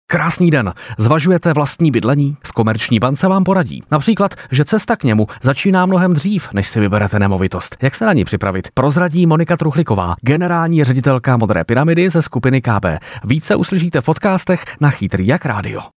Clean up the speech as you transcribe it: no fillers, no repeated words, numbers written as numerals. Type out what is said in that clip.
Krásný den. Zvažujete vlastní bydlení? V Komerční bance vám poradí. Například, že cesta k němu začíná mnohem dřív, než si vyberete nemovitost. Jak se na ní připravit? Prozradí Monika Truchlíková, generální ředitelka Modré pyramidy ze skupiny KB. Více uslyšíte v podcastech na Chytrý jak rádio.